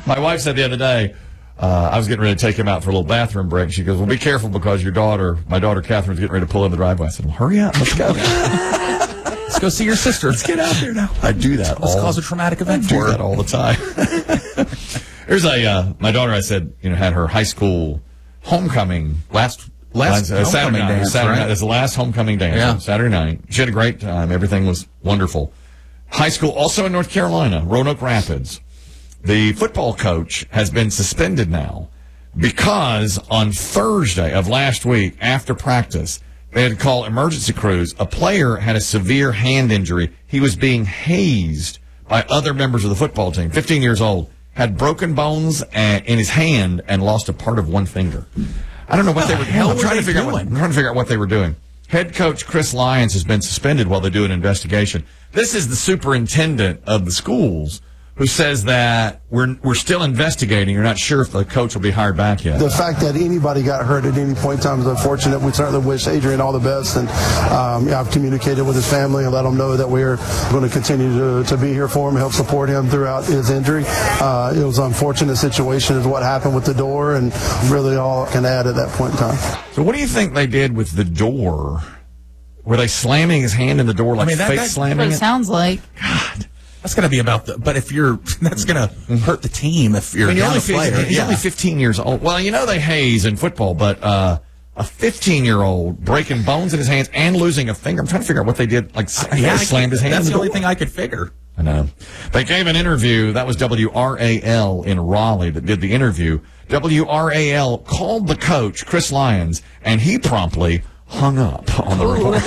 My wife said the other day, I was getting ready to take him out for a little bathroom break. She goes, well, be careful because my daughter Catherine's getting ready to pull in the driveway. I said, well, hurry up. Let's go. Let's go see your sister. Let's get out there now. I do that Let's cause a traumatic event I for do her. that all the time. Here's my daughter, I said, had her high school homecoming Last homecoming dance, Saturday right? night. It was the last homecoming dance on Saturday night. She had a great time. Everything was wonderful. High school, also in North Carolina, Roanoke Rapids. The football coach has been suspended now because on Thursday of last week, after practice, they had to call emergency crews. A player had a severe hand injury. He was being hazed by other members of the football team. 15 years old, had broken bones in his hand and lost a part of one finger. I don't know what they were doing. I'm trying to figure out what they were doing. Head coach Chris Lyons has been suspended while they do an investigation. This is the superintendent of the schools who says that we're still investigating. You're not sure if the coach will be hired back yet. The fact that anybody got hurt at any point in time is unfortunate. We certainly wish Adrian all the best, and I've communicated with his family and let them know that we're going to continue to be here for him, help support him throughout his injury. It was an unfortunate situation is what happened with the door, and really all I can add at that point in time. So what do you think they did with the door? Were they slamming his hand in the door like fake slamming what it? It sounds like. God. That's going to be but if that's going to hurt the team if you're only player. He's only 15 years old. Well, they haze in football, but a 15-year-old breaking bones in his hands and losing a finger. I'm trying to figure out what they did. Slammed his hand. That's the only thing I could figure. I know. They gave an interview. That was WRAL in Raleigh that did the interview. WRAL called the coach, Chris Lyons, and he promptly hung up on the reporter.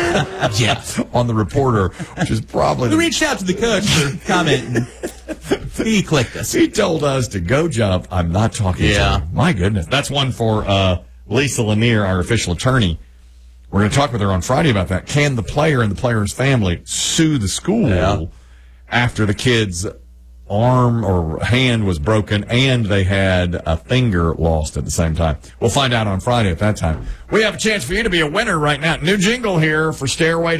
On the reporter, which is probably... We reached out to the coach for comment. He clicked us. He told us to go jump. I'm not talking to him. My goodness. That's one for Lisa Lanier, our official attorney. We're going to talk with her on Friday about that. Can the player and the player's family sue the school after the kid's arm or hand was broken and they had a finger lost at the same time? We'll find out on Friday at that time. We have a chance for you to be a winner right now. New jingle here for Stairway to